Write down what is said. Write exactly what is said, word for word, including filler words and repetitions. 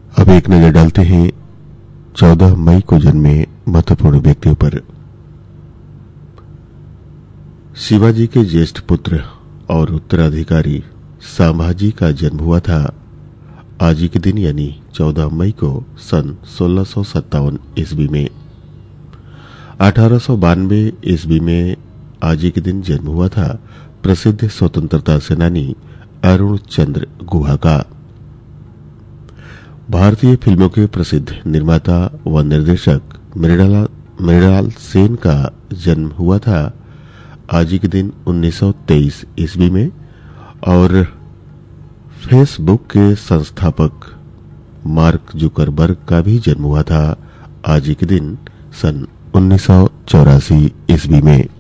अब एक नजर डालते हैं चौदह मई को जन्मे महत्वपूर्ण व्यक्तियों पर। शिवाजी के ज्येष्ठ पुत्र और उत्तराधिकारी संभाजी का जन्म हुआ था आज ही के दिन यानी चौदह मई को सन सोलह सौ सत्तावन ईस्वी में। अठारह सौ बानवे ईस्वी में आज ही के दिन जन्म हुआ था प्रसिद्ध स्वतंत्रता सेनानी अरुण चंद्र गुहा का। भारतीय फिल्मों के प्रसिद्ध निर्माता व निर्देशक मृणाल मृणाल सेन का जन्म हुआ था आज ही के दिन उन्नीस सौ तेईस ईस्वी में। और फेसबुक के संस्थापक मार्क जुकरबर्ग का भी जन्म हुआ था आज ही के दिन सन उन्नीस सौ चौरासी ईस्वी में।